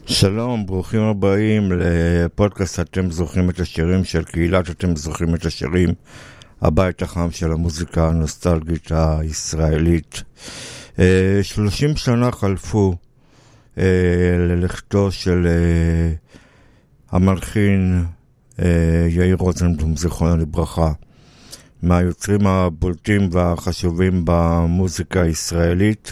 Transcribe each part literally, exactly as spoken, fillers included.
שלום, ברוכים הבאים לפודקאסט אתם זוכרים את השירים של קהילת אתם זוכרים את השירים, הבית החם של המוזיקה הנוסטלגית הישראלית. שלושים שנה חלפו ללכתו של המלחין יאיר רוזנבלום, זיכרונו לברכה, מהיוצרים הבולטים והחשובים במוזיקה הישראלית,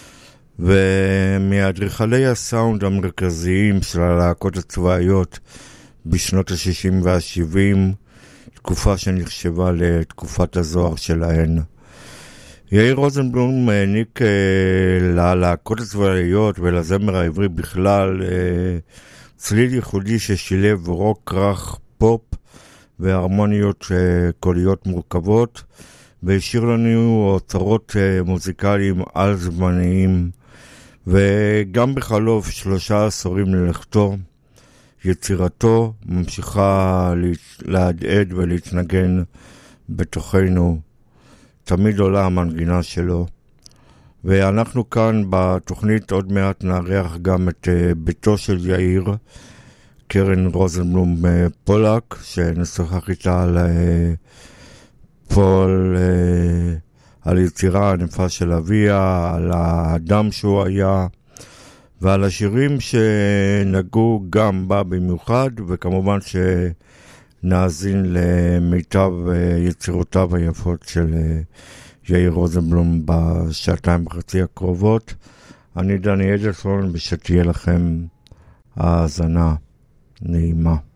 ומאדריכלי הסאונד המרכזיים של הלהקות הצבאיות בשנות ה-שישים וה-שבעים, תקופה שנחשבה לתקופת הזוהר שלהן. יאיר רוזנבלום העניק ללהקות הצבאיות ולזמר העברי בכלל צליל ייחודי ששילב רוק, רך, פופ והרמוניות קוליות מורכבות, והשאיר לנו אוצרות מוזיקליים על זמניים, וגם בחלוף שלושה עשורים ללכתו, יצירתו ממשיכה להדהד ולהתנגן בתוכנו. תמיד עולה המנגינה שלו. ואנחנו כאן בתוכנית עוד מעט נארח גם את ביתו של יאיר, קרן רוזנבלום פולק, שנשוחח איתה על פול, על יצירה הענפה של אביה, על האדם שהוא היה, ועל השירים שנגעו גם בה במיוחד, וכמובן שנאזין למיטב יצירותיו היפות של יאיר רוזנבלום בשעתיים וחצי הקרובות. אני דני אדלסון, ושתהיה לכם האזנה נעימה.